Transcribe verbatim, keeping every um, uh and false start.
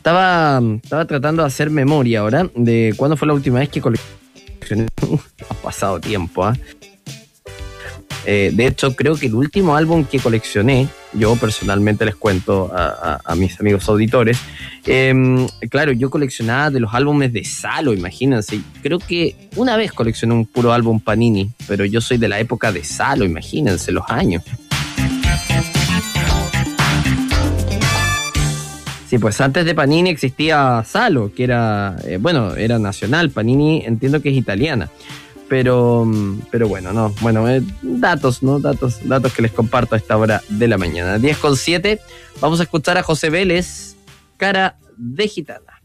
estaba, estaba tratando de hacer memoria ahora de cuándo fue la última vez que coleccioné. Ha pasado tiempo, ¿ah? ¿eh? Eh, de hecho, creo que el último álbum que coleccioné, yo personalmente les cuento a, a, a mis amigos auditores, eh, claro, yo coleccionaba de los álbumes de Salo, imagínense. Creo que una vez coleccioné un puro álbum Panini, pero yo soy de la época de Salo, imagínense los años. Sí, pues antes de Panini existía Salo, que era, eh, bueno, era nacional. Panini entiendo que es italiana. Pero, pero bueno, no, bueno, eh, datos, ¿no? Datos, datos que les comparto a esta hora de la mañana. diez con siete, vamos a escuchar a José Vélez, Cara de Gitana.